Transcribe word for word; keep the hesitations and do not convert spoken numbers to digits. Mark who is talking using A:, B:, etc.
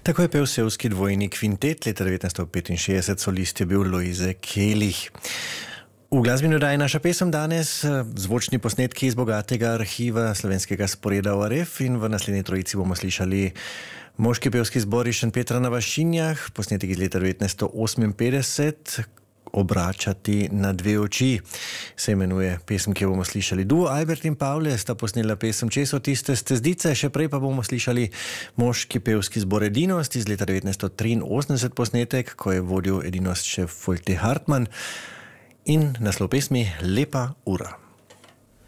A: Tako je pel sevski dvojni kvintet, leta devetnajststo petinšestdeset solist je bil Lojze Kelih. V glasbeni oddaji naša pesem danes, zvočni posnetki iz bogatega arhiva slovenskega sporeda O R F, in v naslednji trojici bomo slišali moški pevski zbor iz Šentpetra na Vašinjah, posnetek iz leta devetnajststo oseminpetdeset, Obračati na dve oči se imenuje pesem, ki jo bomo slišali. Duo Albert in Pavle sta posnela pesem Če so tiste stezdice, še prej pa bomo slišali moški pevski zbor Edinost iz leta devetnajststo triinosemdeset posnetek, ko je vodil Edinost še Volte Hartmann, in naslov pesmi Lepa ura.